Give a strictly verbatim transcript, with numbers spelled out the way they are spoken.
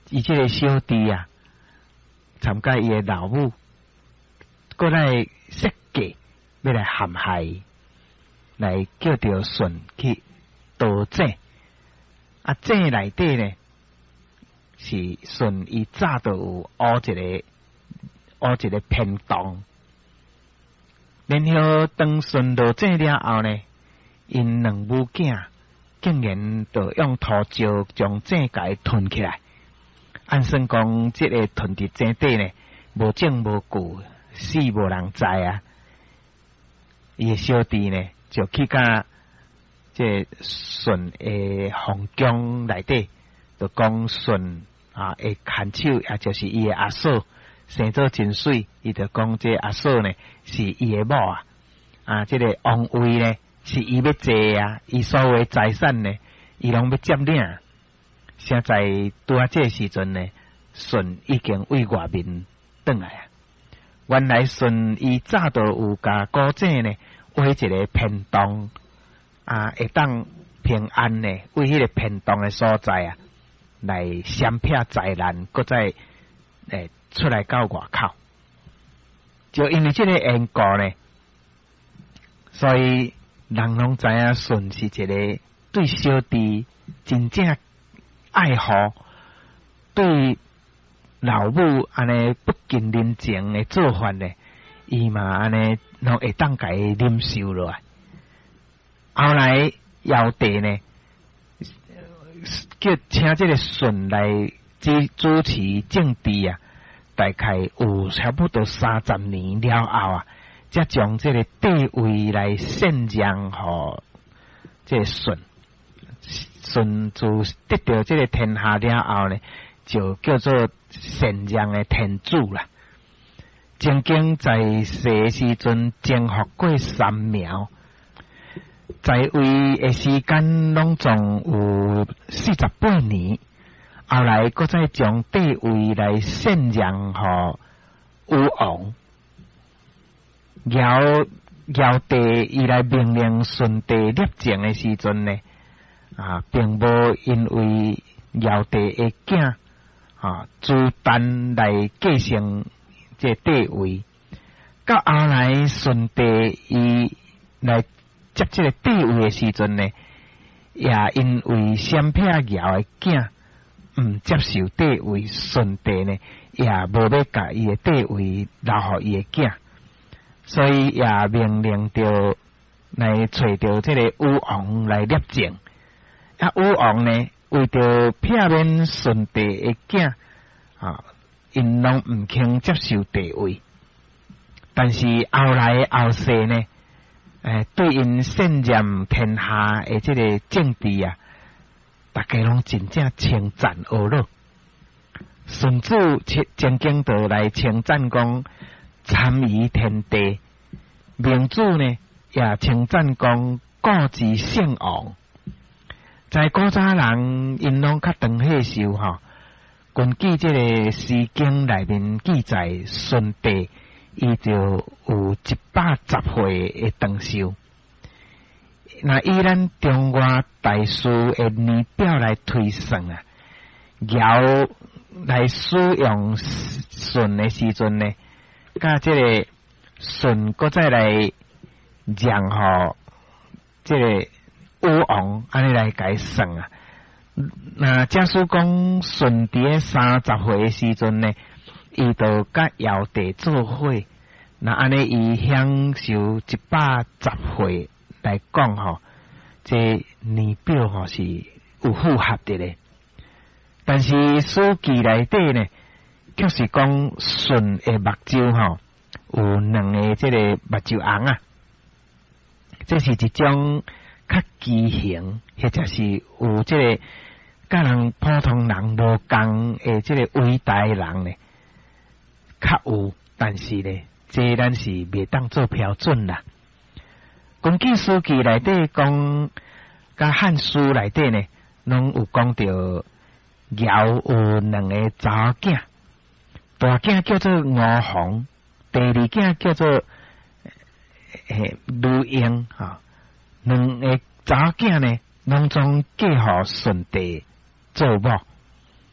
伊即个小弟啊，参加伊诶老母，过来设计要来陷害伊，来叫着舜去盗井。啊，井内底呢是舜伊早就有挖一个挖一个偏洞，然后当舜落井了后呢，因两母囝竟然就用土石将井甲吞起来。按算讲，即个吞伫井底呢，无证无据，死无人知啊。伊诶小弟呢，就去甲即舜诶皇宫内底，就讲舜啊诶牵手，也就是伊诶阿嫂生做真水，伊就讲这阿嫂呢是伊诶某啊，啊，即、这个王位呢是伊要坐啊，伊所有诶财产呢，伊拢要占领。现在拄啊，这时阵呢，舜已经为外面转来啊。原来舜伊早就有甲古井呢挖一个偏洞啊，会当平安呢为迄个偏洞的所在啊，来闪避灾难，搁再诶出来到外口。就因为这个缘故呢，所以人拢知影舜是一个对小弟真正爱护，对老母安尼不近人情的做法呢，伊嘛安尼拢会当家忍受落来。后来尧帝呢，叫请这个舜来主主持政治啊，大概有差不多三十年了后啊，才将这个地位来禅让予这个舜。舜自得到这个天下了后呢，就叫做禅让的天主啦。曾经在世时阵征服过三苗，在位的时间拢总有四十八年。后来搁再将地位来禅让予武王。尧尧帝伊来命令舜帝立政的时阵呢，啊，并无因为尧帝的囝啊朱丹来继承这地位。到后来舜帝伊来接这个地位的时阵呢，也因为闪避尧的囝毋接受地位，舜帝呢也无要甲伊的地位留予伊的囝，所以也命令着来找着这个武王来立政。啊，武王呢为着避免舜帝的囝啊，因拢毋肯接受地位。但是后来后世呢，诶，对因禅让天下的这个政治啊，大家拢真正称赞而落。舜祖曾经就来称赞讲参与天地，明主呢也称赞讲故之圣王。在古早人因拢较长岁数吼，根据这个诗经内面记载，舜帝伊就有一百十岁的长寿。那以咱中国大书的年表来推算啊，尧来使用舜的时阵呢，甲这个舜搁再来让予这个武王安尼来解算啊。那假使讲舜伫三十岁的时阵呢，伊就甲尧帝做伙，那安尼伊享受一百十岁来讲吼，这年表吼是有符合的咧。但是书记内底呢，却是讲舜的目睭吼有两个这个目睭红啊，这是一种较畸形，或者是有这个甲人普通人无共的这个伟大的人呢，较有，但是呢，这咱是袂当做标准啦。根据书记内底讲，甲汉书内底呢，拢有讲到尧有两个查某囝，大囝叫做吴黄，第二囝叫做诶吕英哈。两个查某囝呢，拢总嫁予舜帝做某。